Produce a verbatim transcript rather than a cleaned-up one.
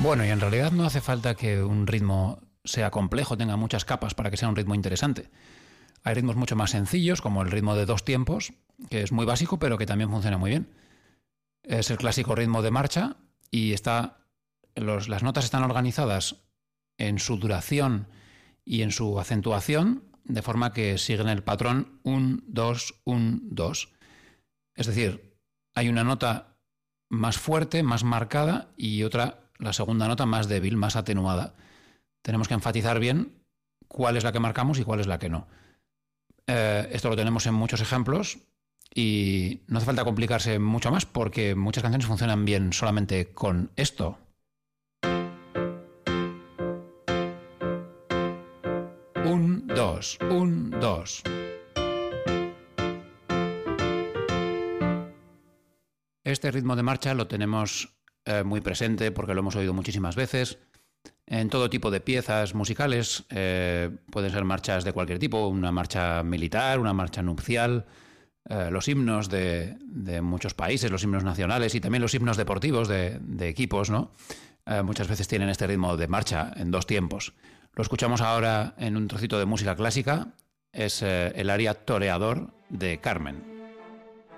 Bueno, y en realidad no hace falta que un ritmo sea complejo, tenga muchas capas para que sea un ritmo interesante. Hay ritmos mucho más sencillos, como el ritmo de dos tiempos, que es muy básico, pero que también funciona muy bien. Es el clásico ritmo de marcha y está, los, las notas están organizadas en su duración y en su acentuación, de forma que siguen el patrón uno, dos, uno, dos. Es decir, hay una nota más fuerte, más marcada, y otra, la segunda nota, más débil, más atenuada. Tenemos que enfatizar bien cuál es la que marcamos y cuál es la que no. Eh, esto lo tenemos en muchos ejemplos y no hace falta complicarse mucho más porque muchas canciones funcionan bien solamente con esto. Un, dos, un, dos. Este ritmo de marcha lo tenemos eh, muy presente porque lo hemos oído muchísimas veces en todo tipo de piezas musicales. Eh, pueden ser marchas de cualquier tipo, una marcha militar, una marcha nupcial, eh, los himnos de, de muchos países, los himnos nacionales y también los himnos deportivos de, de equipos, ¿no? Eh, muchas veces tienen este ritmo de marcha en dos tiempos. Lo escuchamos ahora en un trocito de música clásica, es eh, el aria Toreador de Carmen.